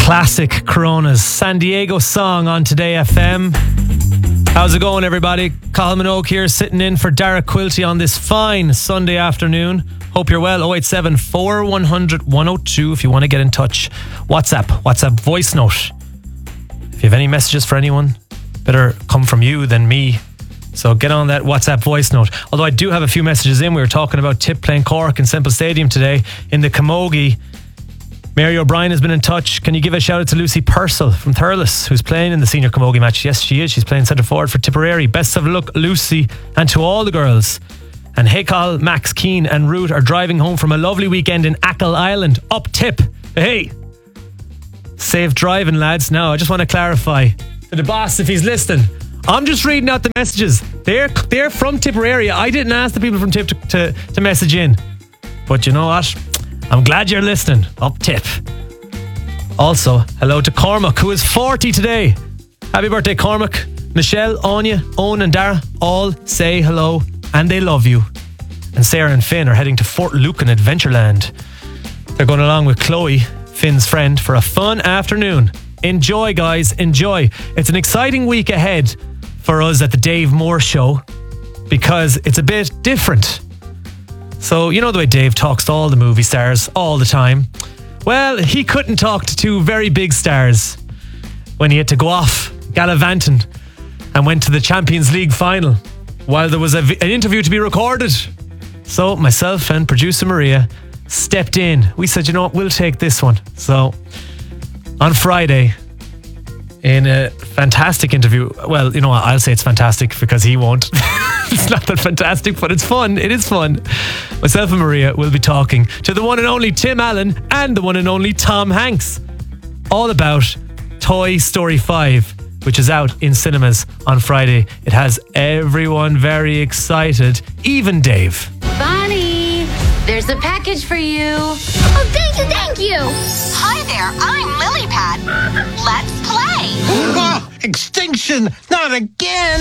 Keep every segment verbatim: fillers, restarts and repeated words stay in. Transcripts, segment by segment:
Classic Coronas, San Diego song on Today F M. How's it going, everybody? Colin Minogue here, sitting in for Derek Quilty on this fine Sunday afternoon. Hope you're well. oh eight seven, four one hundred, one oh two if you want to get in touch. WhatsApp, WhatsApp voice note. If you have any messages for anyone, better come from you than me. So get on that WhatsApp voice note. Although I do have a few messages in. We were talking about Tip playing Cork in Semple Stadium today in the Camogie. Mary O'Brien has been in touch. Can you give a shout out to Lucy Purcell from Thurles, who's playing in the senior Camogie match? Yes, she is. She's playing centre forward for Tipperary. Best of luck, Lucy, and to all the girls. And Haykal, Max, Keane and Ruth are driving home from a lovely weekend in Achill Island. Up Tip. Hey, safe driving, lads. Now, I just want to clarify to the boss if he's listening. I'm just reading out the messages. They're they're from Tipperary. I didn't ask the people from Tip to, to, to message in. But you know what? I'm glad you're listening. Up Tip. Also, hello to Cormac, who is forty today. Happy birthday, Cormac. Michelle, Anya, Owen and Dara all say hello and they love you. And Sarah and Finn are heading to Fort Lucan Adventureland. They're going along with Chloe, Finn's friend, for a fun afternoon. Enjoy, guys, enjoy. It's an exciting week ahead for us at the Dave Moore Show because it's a bit different. So, you know the way Dave talks to all the movie stars all the time? Well, he couldn't talk to two very big stars when he had to go off gallivanting and went to the Champions League final while there was a, an interview to be recorded. So myself and producer Maria stepped in. We said, you know what, we'll take this one. So on Friday, in a fantastic interview, well, you know what, I'll say it's fantastic because he won't. It's not that fantastic, but it's fun. It is fun. Myself and Maria will be talking to the one and only Tim Allen and the one and only Tom Hanks. All about Toy Story five, which is out in cinemas on Friday. It has everyone very excited, even Dave. Bonnie, there's a package for you. Oh, thank you, thank you. Hi there, I'm Lilypad. Let's play. Oh, extinction, not again.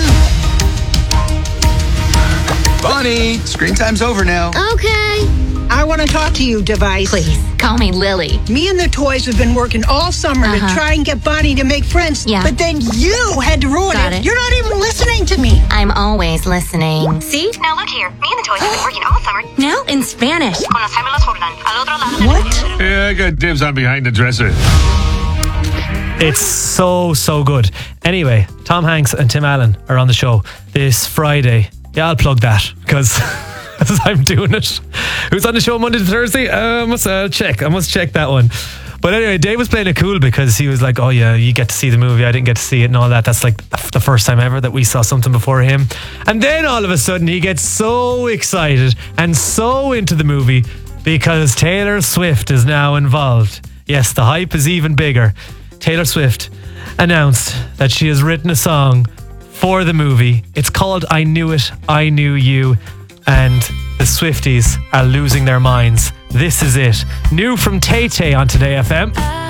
Bonnie, screen time's over now. Okay. I want to talk to you, Device. Please, call me Lily. Me and the toys have been working all summer Uh-huh. to try and get Bonnie to make friends. Yeah. But then you had to ruin Got it. it. You're not even listening to me. I'm always listening. See? Now look here, me and the toys have been working all summer. Now in Spanish. Con las gemelas Jordan, al otro lado del What? edificio. Yeah, I got dibs on behind the dresser. It's so, so good. Anyway, Tom Hanks and Tim Allen are on the show this Friday. Yeah, I'll plug that because as I'm doing it. Who's on the show Monday to Thursday? Uh, I must uh, check. I must check that one. But anyway, Dave was playing it cool because he was like, oh yeah, you get to see the movie. I didn't get to see it and all that. That's like the first time ever that we saw something before him. And then all of a sudden he gets so excited and so into the movie because Taylor Swift is now involved. Yes, the hype is even bigger. Taylor Swift announced that she has written a song for the movie. It's called I Knew It, I Knew You, and the Swifties are losing their minds. This is it. New from Tay Tay on Today F M.